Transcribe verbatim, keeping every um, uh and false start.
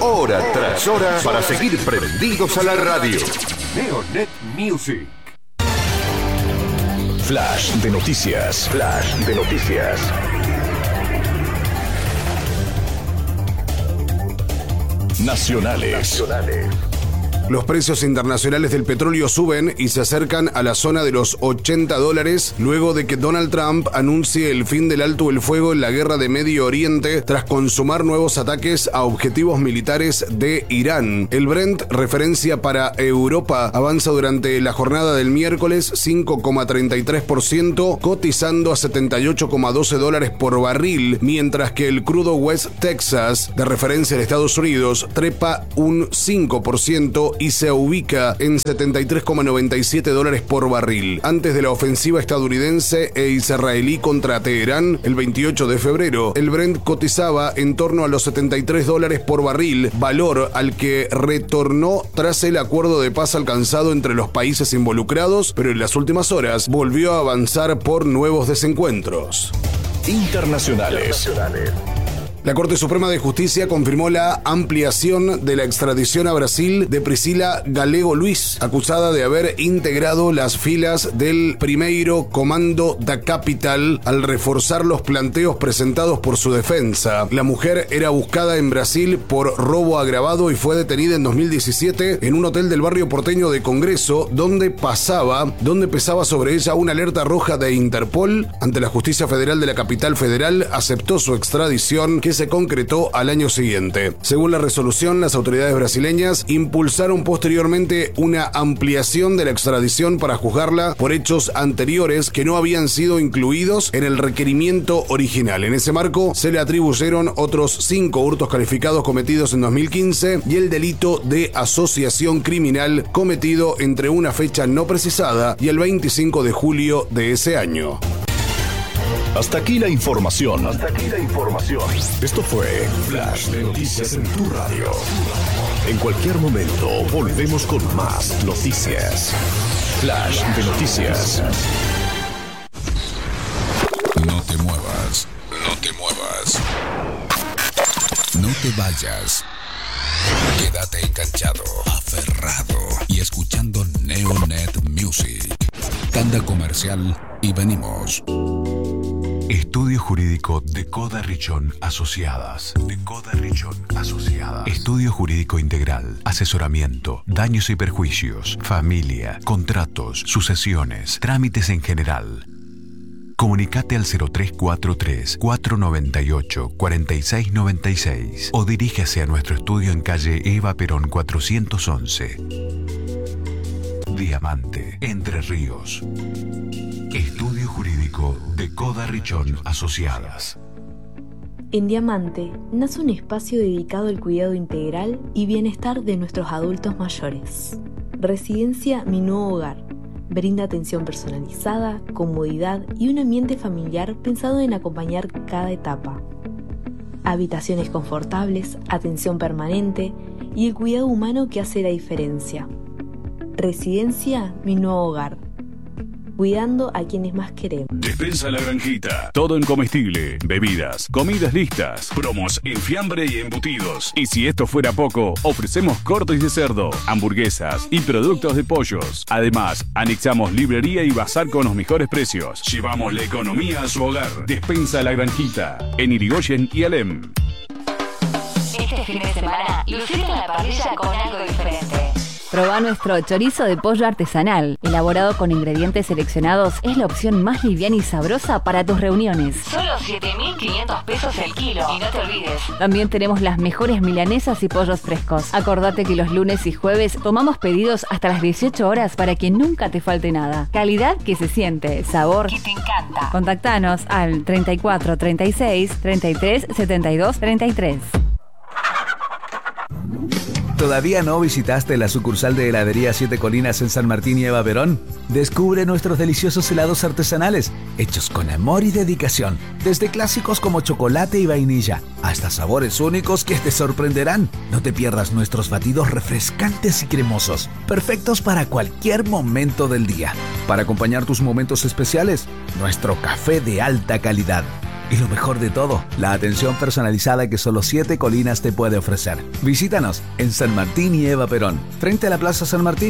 hora tras hora para seguir prendidos a la radio. Neonet Music. Flash de noticias. Flash de noticias. Nacionales. Nacionales. Los precios internacionales del petróleo suben y se acercan a la zona de los ochenta dólares luego de que Donald Trump anuncie el fin del alto el fuego en la guerra de Medio Oriente tras consumar nuevos ataques a objetivos militares de Irán. El Brent, referencia para Europa, avanza durante la jornada del miércoles cinco coma treinta y tres por ciento, cotizando a setenta y ocho coma doce dólares por barril, mientras que el crudo West Texas, de referencia de Estados Unidos, trepa un cinco por ciento y se ubica en setenta y tres coma noventa y siete dólares por barril. Antes de la ofensiva estadounidense e israelí contra Teherán, el veintiocho de febrero, el Brent cotizaba en torno a los setenta y tres dólares por barril, valor al que retornó tras el acuerdo de paz alcanzado entre los países involucrados, pero en las últimas horas volvió a avanzar por nuevos desencuentros. Internacionales. Internacionales. La Corte Suprema de Justicia confirmó la ampliación de la extradición a Brasil de Priscila Galego Luis, acusada de haber integrado las filas del Primeiro Comando da Capital al reforzar los planteos presentados por su defensa. La mujer era buscada en Brasil por robo agravado y fue detenida en dos mil diecisiete en un hotel del barrio porteño de Congreso, donde pasaba, donde pesaba sobre ella una alerta roja de Interpol. Ante la Justicia Federal de la Capital Federal, aceptó su extradición, que se concretó al año siguiente. Según la resolución, las autoridades brasileñas impulsaron posteriormente una ampliación de la extradición para juzgarla por hechos anteriores que no habían sido incluidos en el requerimiento original. En ese marco, se le atribuyeron otros cinco hurtos calificados cometidos en dos mil quince y el delito de asociación criminal cometido entre una fecha no precisada y el veinticinco de julio de ese año. Hasta aquí la información. Hasta aquí la información. Esto fue Flash de Noticias en tu radio. En cualquier momento volvemos con más noticias. Flash de Noticias. No te muevas. No te muevas. No te vayas. Quédate enganchado, aferrado y escuchando Neonet Music. Tanda comercial y venimos. Estudio Jurídico de Coda Richón Asociadas. De Coda Richón Asociadas. Estudio Jurídico Integral. Asesoramiento, daños y perjuicios, familia, contratos, sucesiones, trámites en general. Comunicate al cero tres cuatro tres, cuatro nueve ocho, cuatro seis nueve seis o dirígase a nuestro estudio en calle Eva Perón cuatrocientos once. Diamante, Entre Ríos. Estudio Jurídico de Coda Richón Asociadas. En Diamante nace un espacio dedicado al cuidado integral y bienestar de nuestros adultos mayores. Residencia Mi Nuevo Hogar. Brinda atención personalizada, comodidad y un ambiente familiar pensado en acompañar cada etapa. Habitaciones confortables, atención permanente y el cuidado humano que hace la diferencia. Residencia Mi Nuevo Hogar. Cuidando a quienes más queremos. Despensa La Granjita. Todo en comestible, bebidas, comidas listas, promos en fiambre y embutidos. Y si esto fuera poco, ofrecemos cortes de cerdo, hamburguesas y productos de pollos. Además, anexamos librería y bazar con los mejores precios. Llevamos la economía a su hogar. Despensa La Granjita. En Irigoyen y Alem. Este fin de semana, lucite en la parrilla con algo diferente. Probá nuestro chorizo de pollo artesanal. Elaborado con ingredientes seleccionados, es la opción más liviana y sabrosa para tus reuniones. Solo siete mil quinientos pesos el kilo. Y no te olvides. También tenemos las mejores milanesas y pollos frescos. Acordate que los lunes y jueves tomamos pedidos hasta las dieciocho horas para que nunca te falte nada. Calidad que se siente, sabor que te encanta. Contactanos al treinta y cuatro, treinta y seis, treinta y tres, setenta y dos, treinta y tres. ¿Todavía no visitaste la sucursal de Heladería Siete Colinas en San Martín y Eva Perón? Descubre nuestros deliciosos helados artesanales, hechos con amor y dedicación. Desde clásicos como chocolate y vainilla, hasta sabores únicos que te sorprenderán. No te pierdas nuestros batidos refrescantes y cremosos, perfectos para cualquier momento del día. Para acompañar tus momentos especiales, nuestro café de alta calidad. Y lo mejor de todo, la atención personalizada que solo Siete Colinas te puede ofrecer. Visítanos en San Martín y Eva Perón, frente a la Plaza San Martín.